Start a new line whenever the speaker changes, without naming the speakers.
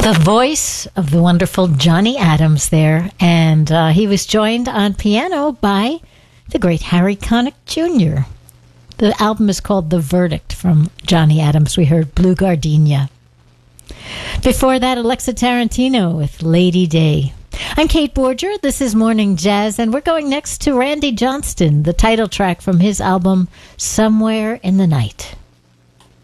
The voice of the wonderful Johnny Adams there, and he was joined on piano by the great Harry Connick Jr. The album is called The Verdict from Johnny Adams. We heard Blue Gardenia. Before that, Alexa Tarantino with Lady Day. I'm Kate Borger. This is Morning Jazz, and we're going next to Randy Johnston, the title track from his album Somewhere in the Night.